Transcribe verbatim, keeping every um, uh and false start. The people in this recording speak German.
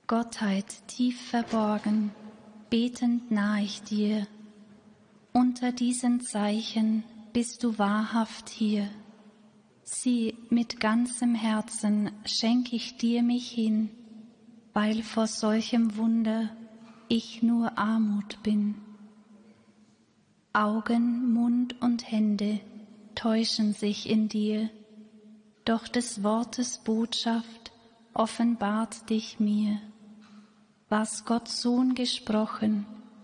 Gottheit tief verborgen, betend nah ich dir. Unter diesen Zeichen bist du wahrhaft hier. Sieh, mit ganzem Herzen schenk ich dir mich hin, weil vor solchem Wunder ich nur Armut bin. Augen, Mund und Hände täuschen sich in dir, doch des Wortes Botschaft offenbart dich mir. Was Gott Sohn gesprochen,